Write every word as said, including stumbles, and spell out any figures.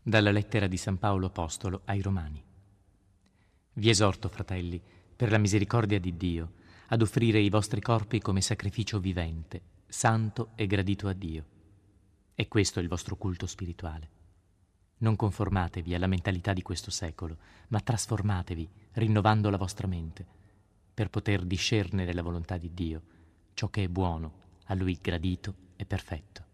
Dalla lettera di San Paolo Apostolo ai Romani. Vi esorto, fratelli, per la misericordia di Dio, ad offrire i vostri corpi come sacrificio vivente, santo e gradito a Dio. È questo il vostro culto spirituale. Non conformatevi alla mentalità di questo secolo, ma trasformatevi, rinnovando la vostra mente, per poter discernere la volontà di Dio, ciò che è buono, a Lui gradito e perfetto.